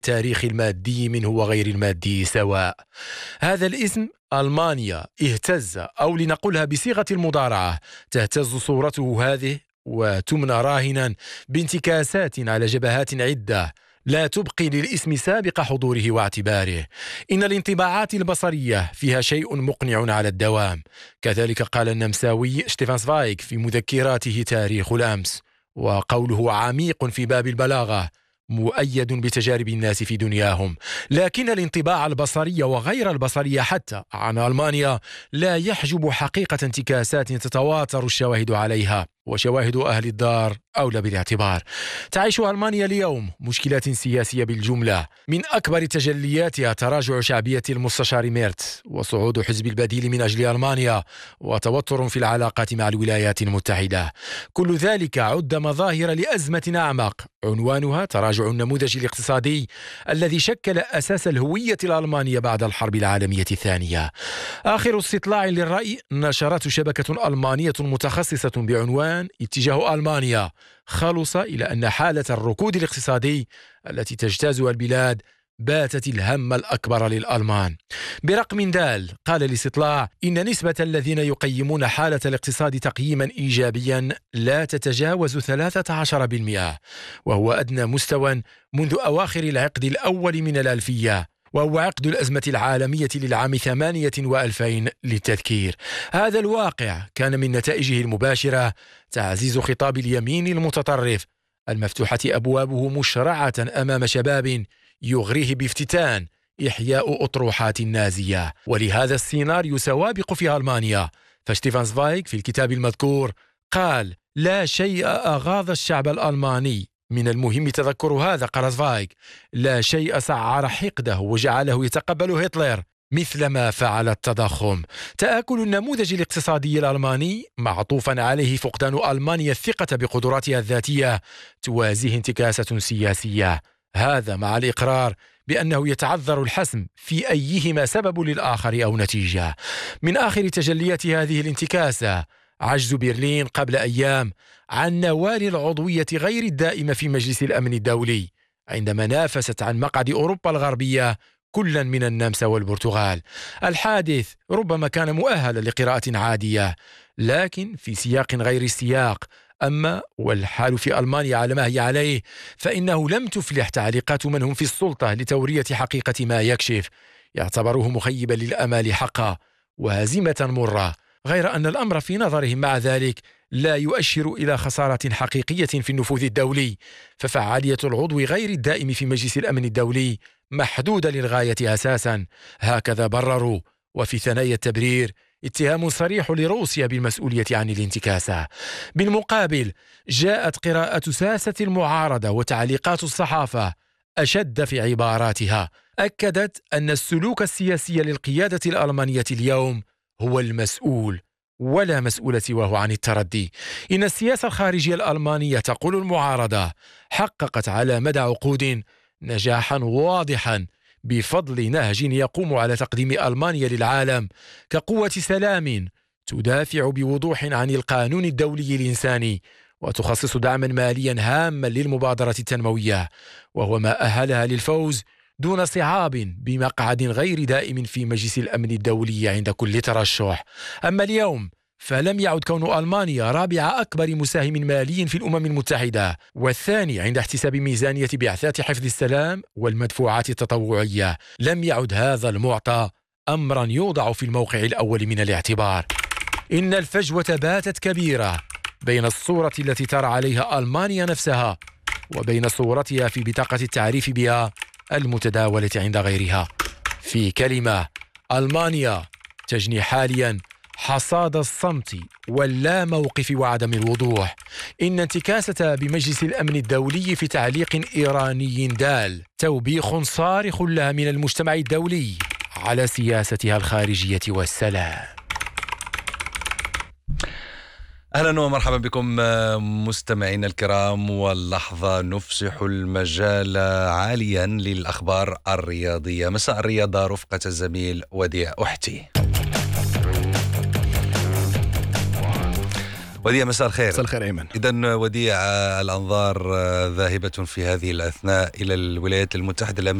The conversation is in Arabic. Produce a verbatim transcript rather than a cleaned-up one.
التاريخ المادي منه وغير المادي سواء. هذا الاسم ألمانيا اهتز، أو لنقولها بصيغة المضارعة تهتز صورته هذه وتمنى راهنا بانتكاسات على جبهات عدة لا تبقي للاسم سابق حضوره واعتباره. إن الانطباعات البصرية فيها شيء مقنع على الدوام، كذلك قال النمساوي ستيفان زفايغ في مذكراته تاريخ الأمس، وقوله عميق في باب البلاغة مؤيد بتجارب الناس في دنياهم. لكن الانطباع البصري وغير البصري حتى عن ألمانيا لا يحجب حقيقة انتكاسات تتواتر الشواهد عليها، وشواهد أهل الدار أولى بالاعتبار. تعيش ألمانيا اليوم مشكلات سياسية بالجملة، من أكبر تجلياتها تراجع شعبية المستشار ميرت وصعود حزب البديل من أجل ألمانيا وتوتر في العلاقات مع الولايات المتحدة. كل ذلك عد مظاهر لأزمة أعمق عنوانها تراجع النموذج الاقتصادي الذي شكل أساس الهوية الألمانية بعد الحرب العالمية الثانية. آخر استطلاع للرأي نشرته شبكة ألمانية متخصصة بعنوان اتجاه ألمانيا خلص إلى أن حالة الركود الاقتصادي التي تجتازها البلاد باتت الهم الأكبر للألمان. برقم دال قال الاستطلاع إن نسبة الذين يقيمون حالة الاقتصاد تقييما إيجابيا لا تتجاوز ثلاثة عشر بالمئة، وهو أدنى مستوى منذ أواخر العقد الأول من الألفية، وهو عقد الأزمة العالمية للعام ثمانية وألفين للتذكير. هذا الواقع كان من نتائجه المباشرة تعزيز خطاب اليمين المتطرف المفتوحة أبوابه مشرعة أمام شباب يغريه بافتتان إحياء أطروحات النازية. ولهذا السيناريو سوابق في ألمانيا، فستيفان زفايغ في الكتاب المذكور قال: لا شيء أغاظ الشعب الألماني من المهم تذكر هذا. قال زفايغ: لا شيء سعر حقده وجعله يتقبل هتلر مثل ما فعل التضخم. تآكل النموذج الاقتصادي الألماني معطوفا عليه فقدان ألمانيا الثقة بقدراتها الذاتية توازيه انتكاسة سياسية، هذا مع الإقرار بأنه يتعذر الحسم في أيهما سبب للآخر أو نتيجة. من آخر تجليات هذه الانتكاسة عجز برلين قبل أيام عن نوال العضوية غير الدائمة في مجلس الأمن الدولي، عندما نافست عن مقعد أوروبا الغربية كلا من النمسا والبرتغال. الحادث ربما كان مؤهلا لقراءة عادية، لكن في سياق غير السياق. أما والحال في ألمانيا على ما هي عليه، فإنه لم تفلح تعليقات من هم في السلطة لتورية حقيقة ما يكشف، يعتبره مخيبا للأمال حقا وهزيمة مرة، غير أن الأمر في نظرهم مع ذلك لا يؤشر إلى خسارة حقيقية في النفوذ الدولي، ففعالية العضو غير الدائم في مجلس الأمن الدولي محدودة للغاية أساسا، هكذا برروا. وفي ثنايا التبرير اتهام صريح لروسيا بالمسؤولية عن الانتكاسة. بالمقابل جاءت قراءة ساسة المعارضة وتعليقات الصحافة أشد في عباراتها، أكدت أن السلوك السياسي للقيادة الألمانية اليوم هو المسؤول ولا مسؤول سواه عن التردي. إن السياسة الخارجية الألمانية، تقول المعارضة، حققت على مدى عقود نجاحا واضحا بفضل نهج يقوم على تقديم ألمانيا للعالم كقوة سلام تدافع بوضوح عن القانون الدولي الإنساني وتخصص دعما ماليا هاما للمبادرة التنموية، وهو ما أهلها للفوز دون صعاب بمقعد غير دائم في مجلس الأمن الدولي عند كل ترشح. أما اليوم فلم يعد كون ألمانيا رابع أكبر مساهم مالي في الأمم المتحدة والثاني عند احتساب ميزانية بعثات حفظ السلام والمدفوعات التطوعية، لم يعد هذا المعطى أمرا يوضع في الموقع الأول من الاعتبار. إن الفجوة باتت كبيرة بين الصورة التي ترى عليها ألمانيا نفسها وبين صورتها في بطاقة التعريف بها المتداولة عند غيرها. في كلمة، ألمانيا تجني حاليا حصاد الصمت واللا موقف وعدم الوضوح. إن انتكاسة بمجلس الأمن الدولي في تعليق إيراني دال توبيخ صارخ لها من المجتمع الدولي على سياستها الخارجية والسلام. أهلا ومرحبا بكم مستمعين الكرام، واللحظة نفسح المجال عاليا للأخبار الرياضية. مساء الرياضة رفقة الزميل وديع أحتي. وديع مساء الخير. مساء الخير أيمن. إذن وديع، الأنظار ذاهبة في هذه الأثناء إلى الولايات المتحدة الأمريكية